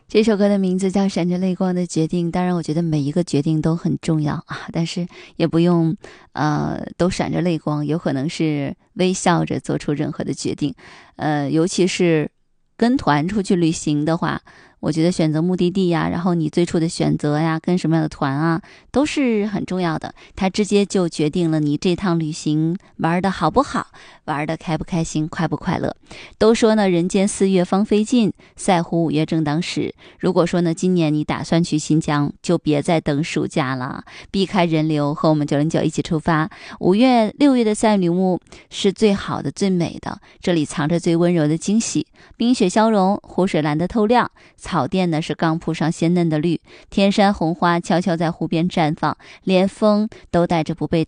这首歌的名字叫《闪着泪光的决定》，当然我觉得每一个决定都很重要啊，但是也不用都闪着泪光，有可能是微笑着做出任何的决定。尤其是跟团出去旅行的话，我觉得选择目的地呀，然后你最初的选择呀，跟什么样的团啊，都是很重要的。它直接就决定了你这趟旅行玩的好不好，玩的开不开心，快不快乐。都说呢，人间4月芳菲尽，赛乎5月正当时。如果说呢，今年你打算去新疆，就别再等暑假了，避开人流，和我们909一起出发。5月、6月的赛里木是最好的、最美的，这里藏着最温柔的惊喜。冰雪消融，湖水蓝得透亮，草甸呢是刚铺上鲜嫩的绿，天山红花悄悄在湖边绽放，连风都带着不被